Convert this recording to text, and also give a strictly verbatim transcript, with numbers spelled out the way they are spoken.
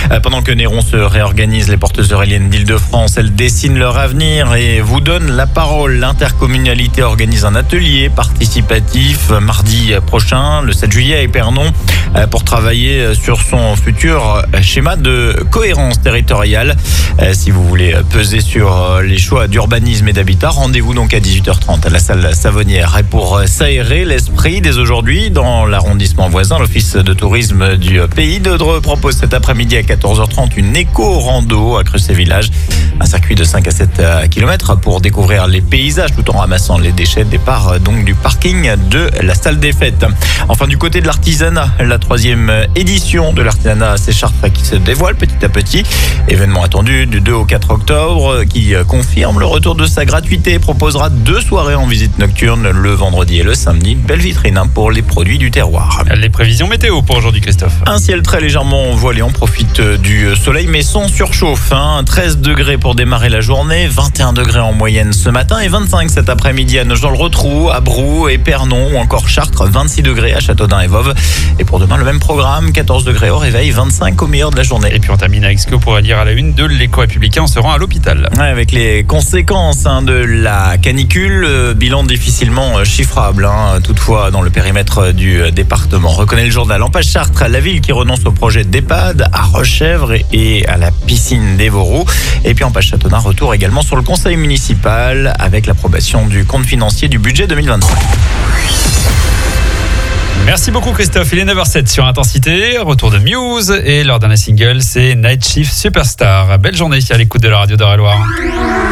Pendant que Néron se réorganise, les portes euréliennes d'Île-de-France, elles dessinent leur avenir et vous donnent la parole. L'intercommunalité organise un atelier participatif mardi prochain, le sept juillet à Épernon, pour travailler sur son futur schéma de cohérence territoriale. Si vous voulez peser sur les choix d'urbanisme et d'habitat, rendez-vous donc à dix-huit heures trente à la salle Savonnière. Et pour s'aérer l'esprit, dès aujourd'hui, dans l'arrondissement voisin, l'office de tourisme du Pays de Dreux propose cet après-midi à quatorze heures trente une éco-rando à Crucé-Village. Un circuit de cinq à sept kilomètres pour découvrir les paysages tout en ramassant les déchets. Départ donc du parking de la salle des fêtes. Enfin, du côté de l'artisanat, la troisième édition de l'artisanat à Séchartres qui se dévoile petit à petit. Événement attendu du deux au quatre octobre qui confirme le retour de sa gratuité. Proposera deux soirées en visite nocturne le vendredi et le samedi. Belle vitrine pour les produits du terroir. Les prévisions météo pour aujourd'hui, Christophe. Un ciel très légèrement voilé, on profite du soleil mais sans surchauffe. Hein. treize degrés pour démarrer la journée, vingt et un degrés en moyenne ce matin et vingt-cinq cet après-midi à Nogent-le-Rotrou, à Brou, Épernon ou encore Chartres, vingt-six degrés à Châteaudun et Voves. Et pour demain, le même programme, quatorze degrés au réveil, vingt-cinq au meilleur de la journée. Et puis on termine avec ce que vous pourrez lire à la une de l'Écho républicain en se rend à l'hôpital. Ouais, avec les conséquences hein, de la canicule, euh, bilan difficilement chiffrable. Hein, toutefois, dans le périmètre du département. Reconnaît le journal. En page Chartres, la ville qui renonce au projet d'EHPAD à Rochèvre et à la piscine des Vauroux. Et puis en page Châteaudun, retour également sur le conseil municipal avec l'approbation du compte financier du budget deux mille vingt-cinq. Merci beaucoup Christophe, il est neuf heures zéro sept sur Intensité, retour de Muse et leur dernier single c'est Night Shift Superstar. Belle journée à l'écoute de la radio d'Eure-et-Loire.